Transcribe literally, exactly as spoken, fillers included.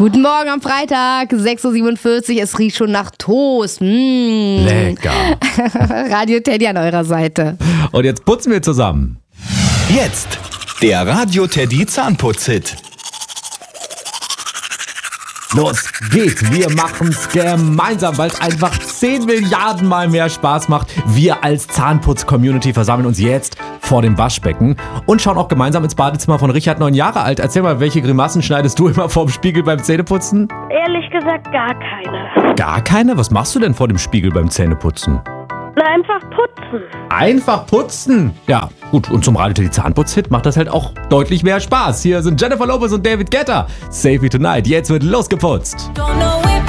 Guten Morgen am Freitag, sechs Uhr siebenundvierzig, es riecht schon nach Toast. Mmh. Lecker. Radio Teddy an eurer Seite. Und jetzt putzen wir zusammen. Jetzt der Radio Teddy Zahnputz-Hit. Los geht's, wir machen's gemeinsam, weil es einfach zehn Milliarden Mal mehr Spaß macht. Wir als Zahnputz-Community versammeln uns jetzt vor dem Waschbecken und schauen auch gemeinsam ins Badezimmer von Richard, neun Jahre alt. Erzähl mal, welche Grimassen schneidest du immer vorm Spiegel beim Zähneputzen? Ehrlich gesagt gar keine. Gar keine? Was machst du denn vor dem Spiegel beim Zähneputzen? Na, einfach putzen. Einfach putzen? Ja, gut. Und zum Radio Teddy Zahnputz-Hit macht das halt auch deutlich mehr Spaß. Hier sind Jennifer Lopez und David Guetta. Save Me Tonight. Jetzt wird losgeputzt. Don't know if